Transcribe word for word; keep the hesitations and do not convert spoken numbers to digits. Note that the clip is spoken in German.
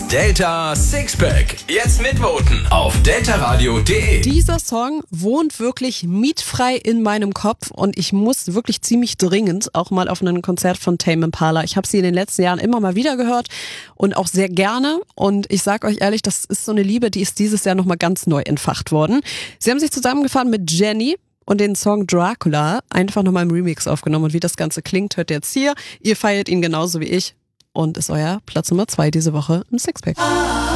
Delta Sixpack. Jetzt mitvoten auf deltaradio punkt de. Dieser Song wohnt wirklich mietfrei in meinem Kopf und ich muss wirklich ziemlich dringend auch mal auf ein Konzert von Tame Impala. Ich habe sie in den letzten Jahren immer mal wieder gehört und auch sehr gerne. Und ich sag euch ehrlich, das ist so eine Liebe, die ist dieses Jahr nochmal ganz neu entfacht worden. Sie haben sich zusammengefahren mit Jenny und den Song Dracula einfach nochmal im Remix aufgenommen. Und wie das Ganze klingt, hört ihr jetzt hier. Ihr feiert ihn genauso wie ich und ist euer Platz Nummer zwei diese Woche im Sixpack.